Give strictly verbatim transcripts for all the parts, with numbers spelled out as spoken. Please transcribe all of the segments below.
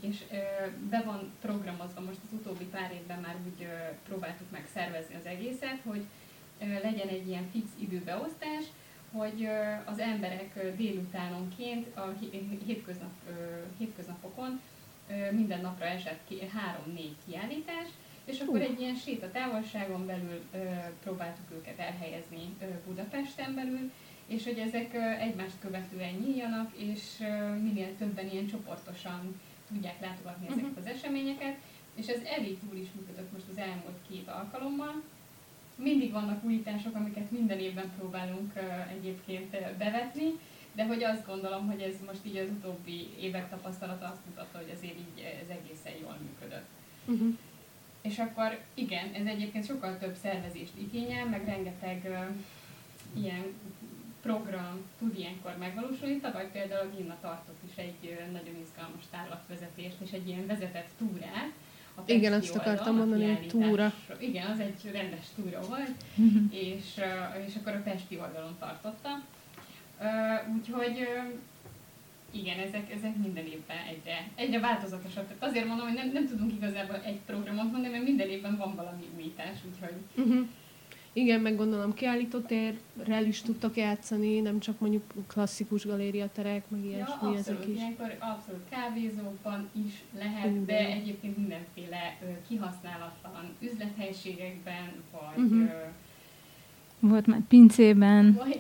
és ö, be van programozva, most az utóbbi pár évben már úgy ö, próbáltuk meg szervezni az egészet, hogy ö, legyen egy ilyen fix időbeosztás, hogy ö, az emberek ö, délutánonként a hétköznap, ö, hétköznapokon ö, minden napra esett ki három-négy kiállítás, és akkor uh. egy ilyen sétatávolságon belül ö, próbáltuk őket elhelyezni ö, Budapesten belül, és hogy ezek egymást követően nyíljanak, és minél többen ilyen csoportosan tudják látogatni ezeket uh-huh. az eseményeket, és ez elég túl is működött most az elmúlt két alkalommal. Mindig vannak újítások, amiket minden évben próbálunk egyébként bevetni, de hogy azt gondolom, hogy ez most így az utóbbi évek tapasztalata azt mutatta, hogy azért így ez egészen jól működött. Uh-huh. És akkor igen, ez egyébként sokkal több szervezést igényel, meg rengeteg uh, ilyen program tud ilyenkor megvalósulni. Tavaly például a Ginna tartott is egy nagyon izgalmas tárlatvezetést és egy ilyen vezetett túrát. Igen, azt oldal, akartam mondani, hogy túra. Igen, az egy rendes túra volt, uh-huh. és, és akkor a pesti oldalon tartotta. Úgyhogy igen, ezek, ezek minden évben egyre, egyre változatosabb. Tehát azért mondom, hogy nem, nem tudunk igazából egy programot mondani, mert minden évben van valami újítás, úgyhogy... Uh-huh. Igen, meg gondolom kiállítótérrel is tudtak játszani, nem csak mondjuk klasszikus galériaterek, meg ilyesmi, ja, ezek is. Ilyenkor abszolút kávézókban is lehet, igen. De egyébként mindenféle ö, kihasználatlan üzlethelyiségekben, vagy... Uh-huh. Ö, volt már pincében. Vagy,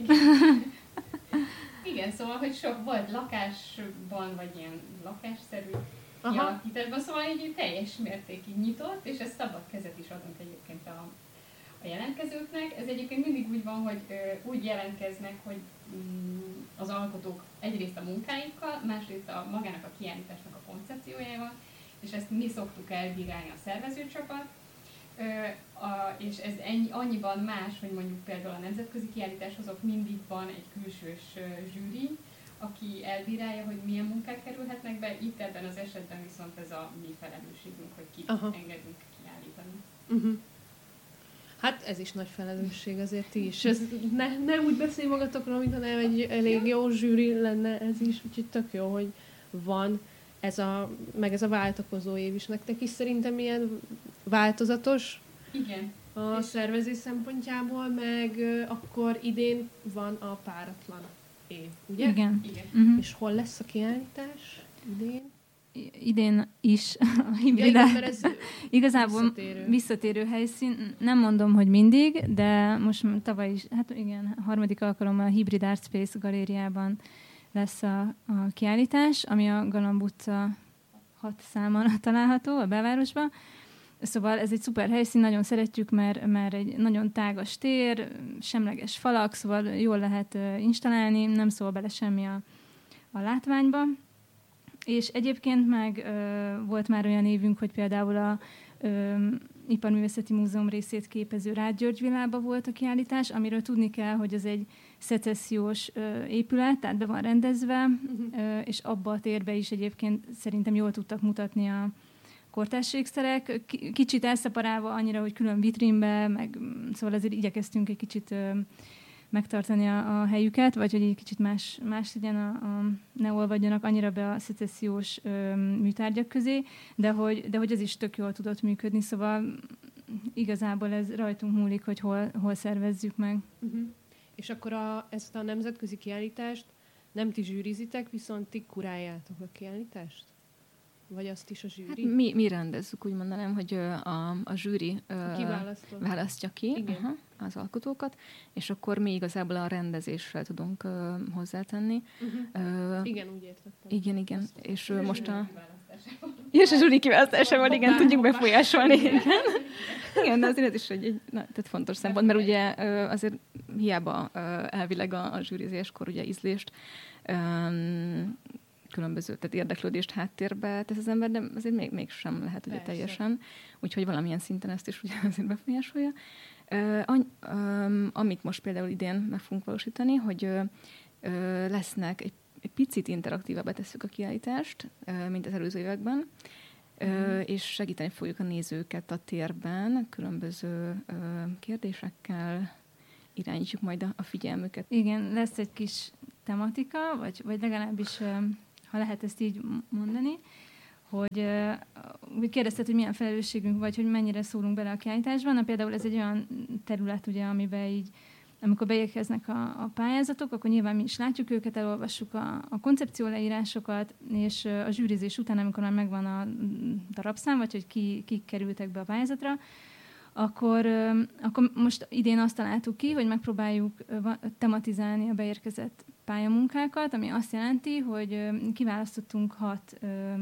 igen, szóval, hogy sok volt lakásban, vagy ilyen lakásszerű kialakításban, szóval így teljes mértékig nyitott, és ez szabad kezet is adunk egyébként a a jelentkezőknek. Ez egyébként mindig úgy van, hogy ö, úgy jelentkeznek, hogy mm, az alkotók egyrészt a munkáikkal, másrészt a magának a kiállításnak a koncepciójával, és ezt mi szoktuk elbírálni a szervezőcsapat. Ö, a, és ez ennyi, annyiban más, hogy mondjuk például a nemzetközi kiállításhoz ott mindig van egy külsős ö, zsűri, aki elbírálja, hogy milyen munkák kerülhetnek be. Itt ebben az esetben viszont ez a mi felelősségünk, hogy kit Aha. engedünk kiállítani. Uh-huh. Hát ez is nagy felelősség azért ti is. Ez ne, nem úgy beszélj magatokról, mintha nem egy elég jó zsűri lenne ez is, úgyhogy tök jó, hogy van ez a, meg ez a váltakozó év is nektek is. Szerintem ilyen változatos Igen. a és szervezés szempontjából, meg akkor idén van a páratlan év, ugye? Igen. Igen. Uh-huh. És hol lesz a kiállítás idén? Idén is a hibridát. Ja, ez igazából visszatérő. visszatérő helyszín. Nem mondom, hogy mindig, de most tavaly is, hát igen, a harmadik alkalommal a Hybrid Art Space galériában lesz a, a kiállítás, ami a Galamb utca hat számon található a belvárosban. Szóval ez egy szuper helyszín, nagyon szeretjük, mert, mert egy nagyon tágas tér, semleges falak, szóval jól lehet uh, installálni, nem szól bele semmi a, a látványba. És egyébként meg ö, volt már olyan évünk, hogy például a ö, Iparművészeti Múzeum részét képező Rád György Villába volt a kiállítás, amiről tudni kell, hogy az egy szecessziós ö, épület, tehát be van rendezve, uh-huh. ö, és abba a térbe is egyébként szerintem jól tudtak mutatni a kortárs ékszerek. K- kicsit elszeparálva annyira, hogy külön vitrínbe, meg szóval azért igyekeztünk egy kicsit... Ö, megtartani a, a helyüket, vagy hogy egy kicsit más, más legyen, a, a, ne olvadjanak annyira be a szecessziós ö, műtárgyak közé, de hogy, de hogy ez is tök jól tudott működni, szóval igazából ez rajtunk múlik, hogy hol, hol szervezzük meg. Uh-huh. És akkor a, ezt a nemzetközi kiállítást nem ti zsűrizitek, viszont ti kuráljátok a kiállítást? Vagy azt is a zsűri? Hát mi, mi rendezzük, úgy mondanám, hogy a, a zsűri a választja ki aha, az alkotókat, és akkor mi igazából a rendezésre tudunk uh, hozzátenni. Uh-huh. Uh, igen, úgy értettem. Igen, igen. Azt és uh, most a... És a zsűri kiválasztásával, igen, tudjuk befolyásolni. Igen. Igen, de azért ez is egy, egy na, tehát fontos szempont, mert ugye uh, azért hiába uh, elvileg a, a zsűrizéskor ugye ízlést um, különböző, tehát érdeklődést háttérbe tesz az ember, de azért még, mégsem lehet ugye Persze. teljesen. Úgyhogy valamilyen szinten ezt is ugye azért befolyásolja. Uh, any, um, amit most például idén meg fogunk valósítani, hogy uh, uh, lesznek, egy, egy picit interaktívabbá tesszük a kiállítást, uh, mint az előző években, uh, mm. és segíteni fogjuk a nézőket a térben, különböző uh, kérdésekkel irányítjuk majd a, a figyelmüket. Igen, lesz egy kis tematika, vagy, vagy legalábbis... Um, ha lehet ezt így mondani, hogy uh, kérdezted, hogy milyen felelősségünk, vagy hogy mennyire szólunk bele a kiállításban. Na, például ez egy olyan terület, ugye, amiben így, amikor beérkeznek a, a pályázatok, akkor nyilván mi is látjuk őket, elolvassuk a, a koncepció leírásokat, és a zsűrizés után, amikor már megvan a darabszám, vagy hogy ki, kik kerültek be a pályázatra, akkor, akkor most idén azt találtuk ki, hogy megpróbáljuk tematizálni a beérkezett pályamunkákat, ami azt jelenti, hogy kiválasztottunk hat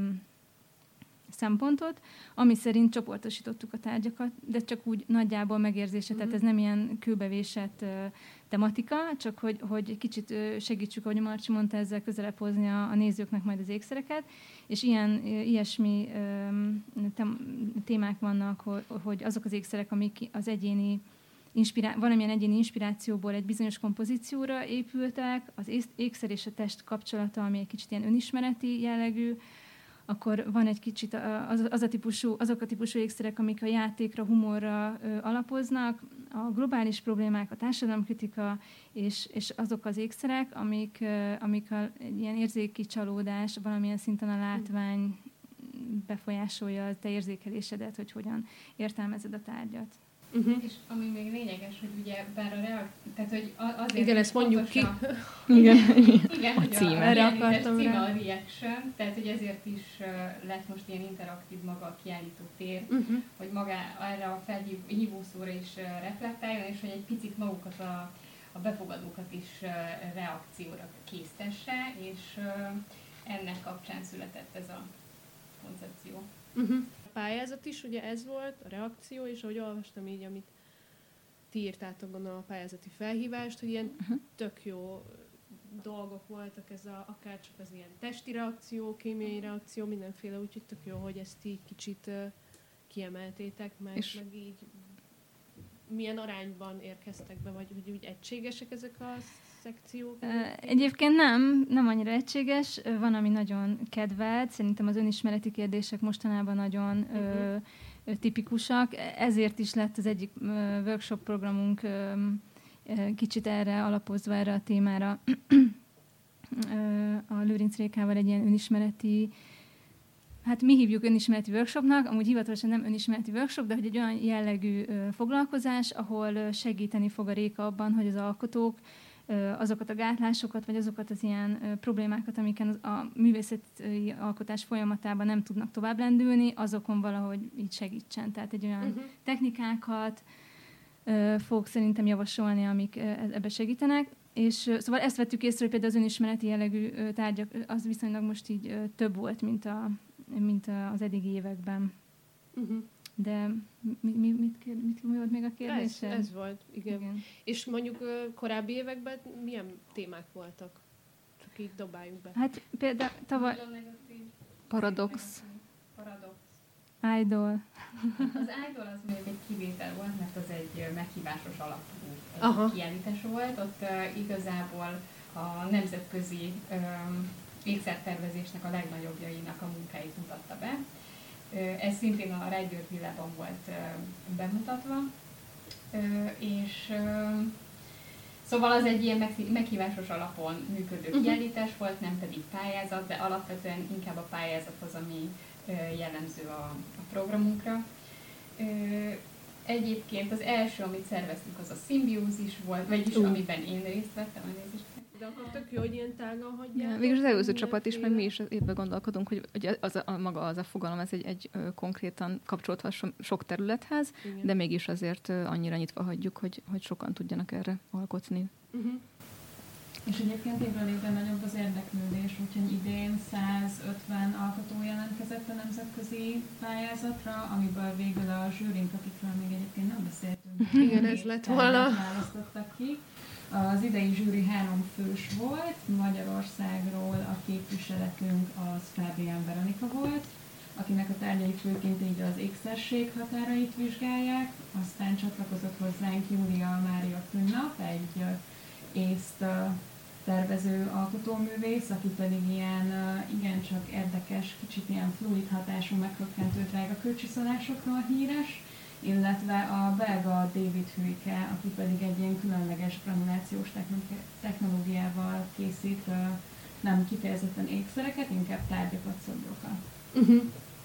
szempontot, ami szerint csoportosítottuk a tárgyakat, de csak úgy nagyjából megérzése, mm-hmm. tehát ez nem ilyen kőbevésett uh, tematika, csak hogy, hogy kicsit uh, segítsük, ahogy Marci mondta, ezzel közelebb hozni a, a nézőknek majd az ékszereket, és ilyen, uh, ilyesmi um, tem- témák vannak, hogy, hogy azok az ékszerek, amik az egyéni inspirá- valamilyen egyéni inspirációból egy bizonyos kompozícióra épültek, az ékszer és a test kapcsolata, ami egy kicsit ilyen önismereti jellegű, akkor van egy kicsit az, az a típusú, azok a típusú ékszerek, amik a játékra, humorra ö, alapoznak, a globális problémák, a társadalomkritika, és, és azok az ékszerek, amik, ö, amik a, egy ilyen érzéki csalódás, valamilyen szinten a látvány befolyásolja a te érzékelésedet, hogy hogyan értelmezed a tárgyat. Uh-huh. És ami még lényeges, hogy ugye bár a reak... tehát hogy azért... Igen, ezt mondjuk ki. A... Igen, igen, a hogy címe. a, Erre a akartam címe a reaction, tehát hogy ezért is uh, lett most ilyen interaktív maga a kiállító tér, uh-huh. hogy maga erre a felhívószóra is uh, reflektáljon, és hogy egy picit magukat a, a befogadókat is uh, reakcióra késztesse, és uh, ennek kapcsán született ez a koncepció. Uh-huh. A pályázat is, ugye ez volt, a reakció, és ahogy olvastam így, amit ti írtátok, gondolom a pályázati felhívást, hogy ilyen uh-huh. tök jó dolgok voltak, ez a, akár csak az ilyen testi reakció, kémiai reakció, mindenféle, úgyhogy tök jó, hogy ezt így kicsit uh, kiemeltétek, meg, meg így milyen arányban érkeztek be, vagy hogy úgy egységesek ezek a szekciók? Egyébként nem, nem annyira egységes. Van, ami nagyon kedvelt. Szerintem az önismereti kérdések mostanában nagyon uh-huh. ö, tipikusak. Ezért is lett az egyik ö, workshop programunk ö, ö, kicsit erre alapozva, erre a témára. A Lőrinc Rékával egy ilyen önismereti, hát mi hívjuk önismereti workshopnak, amúgy hivatalosan nem önismereti workshop, de hogy egy olyan jellegű ö, foglalkozás, ahol ö, segíteni fog a Réka abban, hogy az alkotók azokat a gátlásokat, vagy azokat az ilyen ö, problémákat, amiken a művészeti alkotás folyamatában nem tudnak tovább lendülni, azokon valahogy így segítsen. Tehát egy olyan uh-huh. technikákat ö, fog szerintem javasolni, amik ö, ebbe segítenek. És ö, szóval ezt vettük észre, hogy például az önismereti jellegű ö, tárgyak, az viszonylag most így ö, több volt, mint, a, mint a, az eddigi években. Uh-huh. De mi, mi, mit, kér, mit, mi volt még a kérdés? Ez, ez volt, igen. igen. És mondjuk korábbi években milyen témák voltak? Csak így dobáljuk be. Hát például tavaly... Paradox. Paradox. Idol. Az Idol az még egy kivétel volt, mert az egy meghívásos alapú Aha. kiállítás volt. Ott uh, igazából a nemzetközi um, ékszertervezésnek a legnagyobbjainak a munkáit mutatta be. Ez szintén a Rágyőr Villában volt bemutatva, és szóval az egy ilyen meghívásos alapon működő kiállítás volt, nem pedig pályázat, de alapvetően inkább a pályázathoz, ami jellemző a, a programunkra. Egyébként az első, amit szerveztünk, az a szimbiózis volt, vagyis uh. amiben én részt vettem, a nézést. De akkor tök jó, hogy ilyen tágan hagyják. Ja, végül az előző csapat is, meg mi is évben gondolkodunk, hogy, hogy az a, maga az a fogalom, ez egy, egy ö, konkrétan kapcsolódva so, sok területhez, igen. de mégis azért ö, annyira nyitva hagyjuk, hogy, hogy sokan tudjanak erre alkotni. Uh-huh. És egyébként évről évre nagyobb az érdeklődés, úgyhogy idén százötven alkotó jelentkezett a nemzetközi pályázatra, amiből végül a zsűrink, akikről még egyébként nem beszéltünk. Igen, ez lett volna. Választottak ki. Az idei zsűri három fős volt, Magyarországról a képviseletünk az Fábián Veronika volt, akinek a tárgyai főként így az ékszerség határait vizsgálják, aztán csatlakozott hozzánk Júlia Mária Künnap, egy észt tervező alkotóművész, aki pedig ilyen igencsak érdekes, kicsit ilyen fluid hatású, meghökkentő drága kőcsiszolásokról híres, illetve a belga David Huyke, aki pedig egy ilyen különleges granulációs technológiával készít nem kifejezetten ékszereket, inkább tárgyakat, szobrokat. Uh-huh.